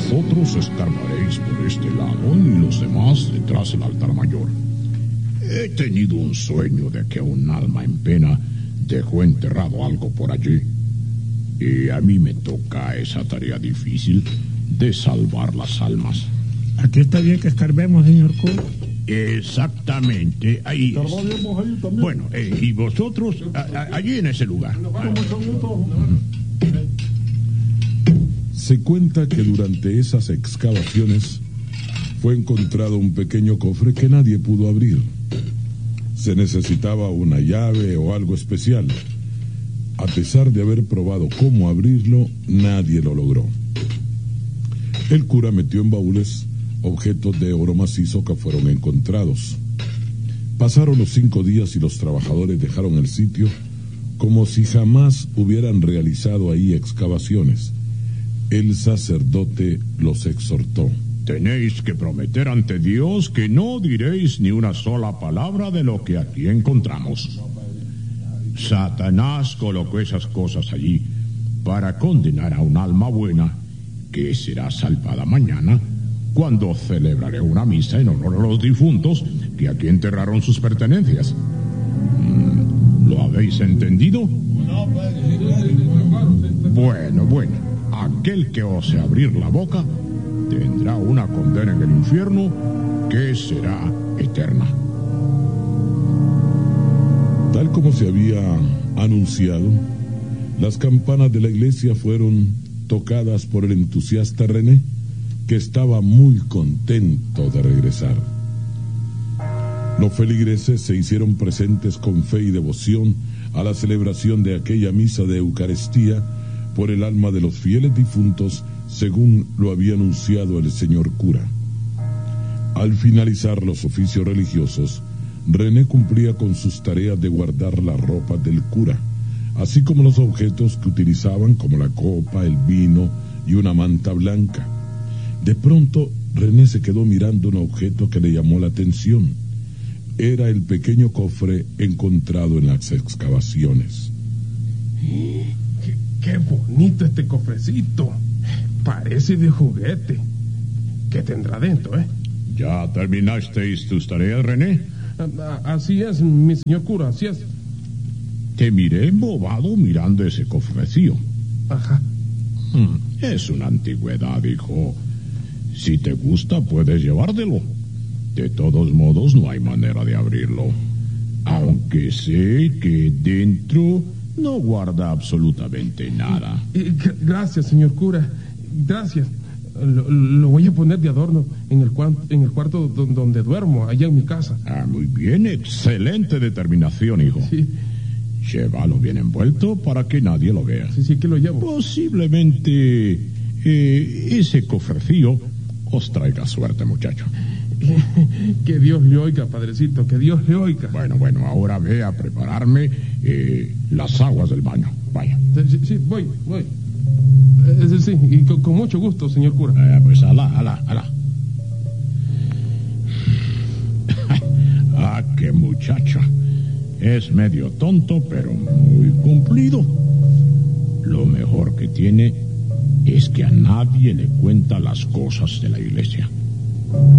Vosotros escarbaréis por este lado y los demás detrás del altar mayor. He tenido un sueño de que un alma en pena dejó enterrado algo por allí. Y a mí me toca esa tarea difícil de salvar las almas. Aquí está bien que escarbemos, señor cura. Exactamente, ahí es. Ahí también. Bueno, y vosotros, allí en ese lugar. Se cuenta que durante esas excavaciones fue encontrado un pequeño cofre que nadie pudo abrir. Se necesitaba una llave o algo especial. A pesar de haber probado cómo abrirlo, nadie lo logró. El cura metió en baúles objetos de oro macizo que fueron encontrados. Pasaron los 5 días y los trabajadores dejaron el sitio como si jamás hubieran realizado ahí excavaciones. El sacerdote los exhortó. Tenéis que prometer ante Dios que no diréis ni una sola palabra de lo que aquí encontramos. Satanás colocó esas cosas allí para condenar a un alma buena que será salvada mañana cuando celebraré una misa en honor a los difuntos que aquí enterraron sus pertenencias. ¿Lo habéis entendido? Bueno, aquel que ose abrir la boca tendrá una condena en el infierno que será eterna. Tal como se había anunciado, las campanas de la iglesia fueron tocadas por el entusiasta René, que estaba muy contento de regresar. Los feligreses se hicieron presentes con fe y devoción a la celebración de aquella misa de Eucaristía por el alma de los fieles difuntos, según lo había anunciado el señor cura. Al finalizar los oficios religiosos, René cumplía con sus tareas de guardar la ropa del cura, así como los objetos que utilizaban, como la copa, el vino y una manta blanca. De pronto, René se quedó mirando un objeto que le llamó la atención. Era el pequeño cofre encontrado en las excavaciones. ¡Qué bonito este cofrecito! Parece de juguete. ¿Qué tendrá dentro, ¿Ya terminasteis tus tareas, René? Así es, mi señor cura, así es. Te miré embobado mirando ese cofrecillo. Ajá. Es una antigüedad, hijo. Si te gusta, puedes llevártelo. De todos modos, no hay manera de abrirlo. Aunque sé que dentro no guarda absolutamente nada. Gracias, señor cura. Gracias. Lo voy a poner de adorno en el cuarto donde duermo, allá en mi casa. Muy bien, excelente determinación, hijo. Sí. Llévalo bien envuelto para que nadie lo vea. Sí, que lo llevo. Posiblemente ese cofrecillo os traiga suerte, muchacho. Que Dios le oiga, padrecito, que Dios le oiga. Bueno, ahora ve a prepararme las aguas del baño. Vaya. Sí, voy. Sí, y con mucho gusto, señor cura. Pues alá. Qué muchacho. Es medio tonto, pero muy cumplido. Lo mejor que tiene es que a nadie le cuenta las cosas de la iglesia.